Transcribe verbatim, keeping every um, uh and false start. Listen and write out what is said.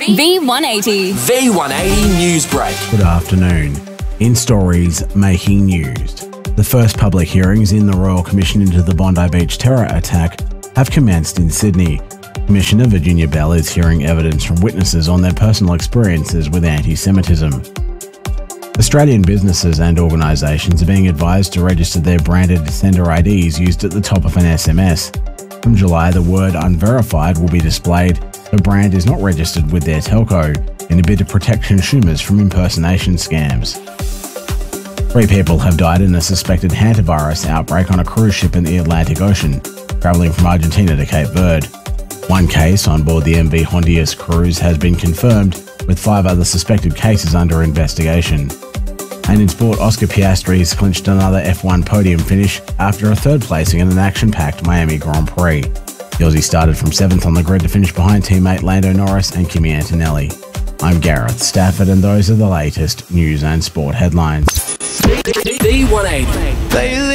V one eighty. V one eighty News Break. Good afternoon. In stories making news, the first public hearings in the Royal Commission into the Bondi Beach terror attack have commenced in Sydney. Commissioner Virginia Bell is hearing evidence from witnesses on their personal experiences with anti-Semitism. Australian businesses and organisations are being advised to register their branded sender I Ds used at the top of an S M S. From July, the word unverified will be displayed if a brand is not registered with their telco, in a bid to protect consumers from impersonation scams. Three people have died in a suspected hantavirus outbreak on a cruise ship in the Atlantic Ocean, travelling from Argentina to Cape Verde. One case on board the M V Hondias cruise has been confirmed, with five other suspected cases under investigation. And in sport, Oscar Piastri has clinched another F one podium finish after a third placing in an action-packed Miami Grand Prix. The Aussie started from seventh on the grid to finish behind teammate Lando Norris and Kimi Antonelli. I'm Gareth Stafford, and those are the latest news and sport headlines. V one eighty.